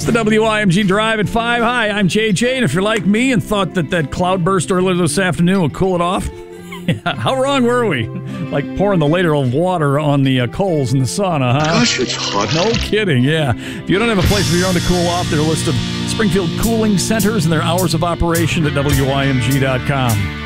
The WIMG Drive at 5. Hi, I'm JJ, and if you're like me and thought that cloudburst earlier this afternoon would cool it off, how wrong were we? Like pouring the liter of water on the coals in the sauna, huh? Gosh, it's hot. No kidding, yeah. If you don't have a place of your own to cool off, there are a list of Springfield cooling centers and their hours of operation at WIMG.com.